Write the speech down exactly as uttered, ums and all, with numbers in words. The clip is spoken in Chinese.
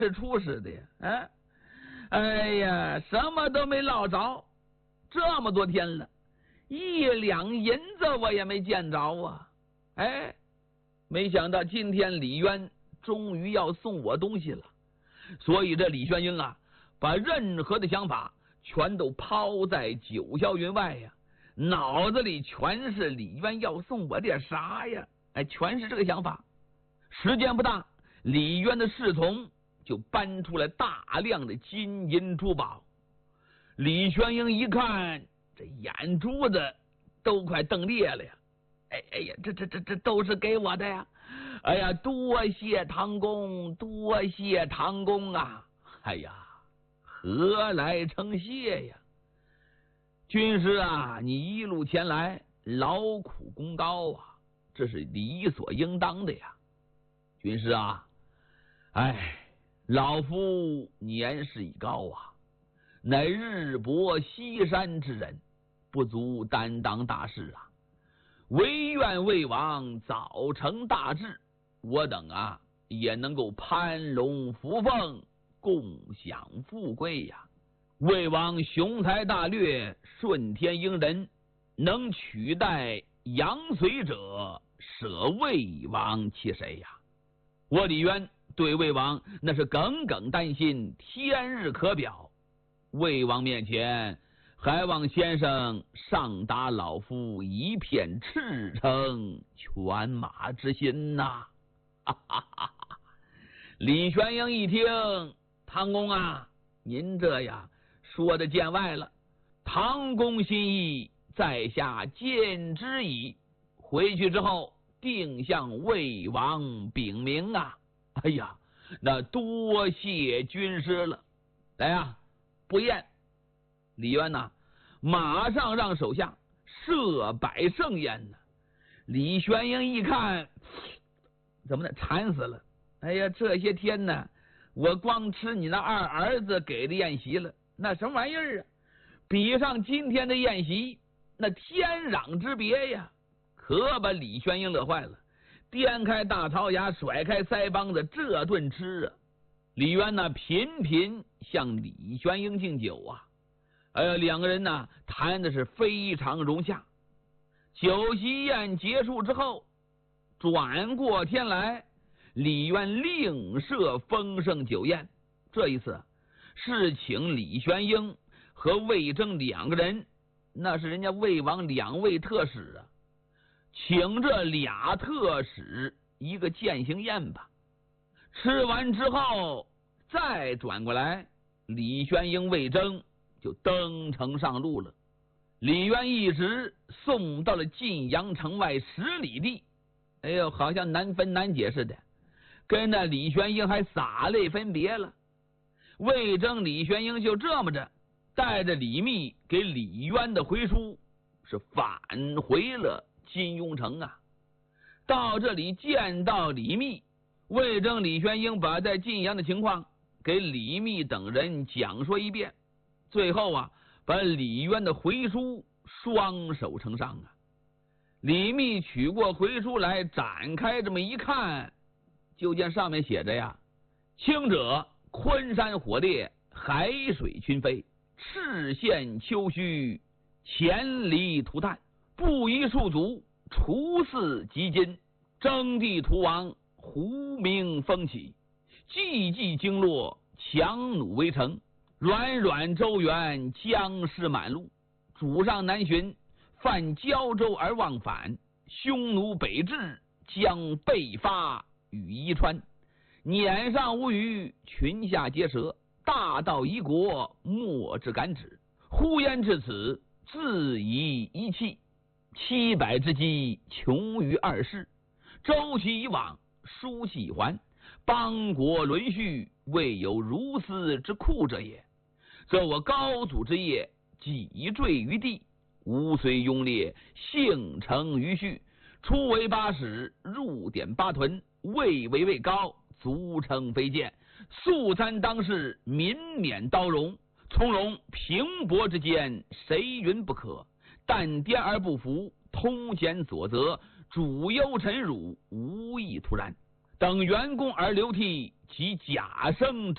是出似的呀，啊，哎呀，什么都没捞着，这么多天了，一两银子我也没见着啊！哎，没想到今天李渊终于要送我东西了，所以这李玄英啊，把任何的想法全都抛在九霄云外呀，脑子里全是李渊要送我点啥呀？哎，全是这个想法。时间不大，李渊的侍从就搬出来大量的金银珠宝。李玄英一看，这眼珠子都快瞪裂了呀！哎哎呀，这这这这都是给我的呀！哎呀，多谢唐公，多谢唐公啊！哎呀，何来称谢呀？军师啊，你一路前来，劳苦功高啊，这是理所应当的呀。军师啊，哎，老夫年事已高啊，乃日薄西山之人，不足担当大事啊。唯愿魏王早成大志，我等啊也能够攀龙附凤，共享富贵呀。魏王雄才大略，顺天应人，能取代杨随者，舍魏王其谁呀？我李渊对魏王那是耿耿担心，天日可表。魏王面前，还望先生上达老夫一片赤诚犬马之心呐、啊！哈哈哈哈！李玄英一听，唐公啊，您这呀说的见外了，唐公心意，在下见之矣。回去之后，定向魏王禀明啊！哎呀，那多谢军师了。来呀，不宴。李渊呐，马上让手下设摆盛宴呢。李玄英一看，怎么的，馋死了！哎呀，这些天呢，我光吃你那二儿子给的宴席了，那什么玩意儿啊？比上今天的宴席，那天壤之别呀！可把李玄英乐坏了，颠开大槽牙，甩开腮帮子，这顿吃啊！李渊呢，频频向李玄英敬酒啊！哎呀，两个人呢谈的是非常融洽。酒席宴结束之后，转过天来，李渊另设丰盛酒宴。这一次是请李玄英和魏征两个人，那是人家魏王两位特使啊，请这俩特使一个饯行宴吧。吃完之后，再转过来，李玄英、魏征就登城上路了。李渊一直送到了晋阳城外十里地，哎呦，好像难分难解似的，跟那李玄英还洒泪分别了。魏征、李玄英就这么着带着李密给李渊的回书，是返回了金庸城啊。到这里见到李密，魏征、李玄英把在晋阳的情况给李密等人讲说一遍，最后啊，把李渊的回书双手呈上啊。李密取过回书来，展开这么一看，就见上面写着呀：轻者昆山火烈，海水群飞，赤县秋墟，千里涂炭，不遗数足，除四及今，征地图王，胡名风起，寂寂经络，强弩围城，软软周原，僵尸满路，主上南巡，犯胶州而忘返，匈奴北至，将北发与伊川，撵上无虞，群下皆折，大道一国，莫之敢止。呼焉至此，自以一气，七百之击，穷于二世。周其以往，书其以还，邦国沦序，未有如斯之酷者也。则我高祖之业，脊坠于地，吾虽庸劣，性成于序，初为八使，入典八屯，位为位高，足称飞剑，速参当世，民免刀戎，从容平伯之间，谁云不可？但颠而不服，通简所责，主忧臣辱，无益突然。等元功而流涕，其假生之